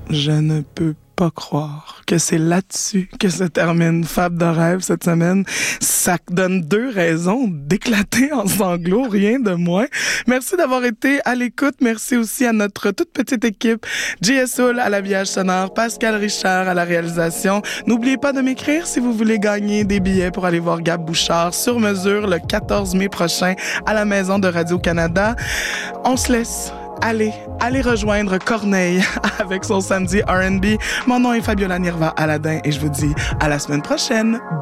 Je ne peux pas croire que c'est là-dessus que se termine Fab de rêve cette semaine. Ça donne 2 raisons d'éclater en sanglots, rien de moins. Merci d'avoir été à l'écoute. Merci aussi à notre toute petite équipe. J.S. Soul à l'habillage sonore, Pascal Richard à la réalisation. N'oubliez pas de m'écrire si vous voulez gagner des billets pour aller voir Gab Bouchard sur mesure le 14 mai prochain à la Maison de Radio-Canada. On se laisse. Allez rejoindre Corneille avec son samedi R&B. Mon nom est Fabiola Nirva Aladin et je vous dis à la semaine prochaine.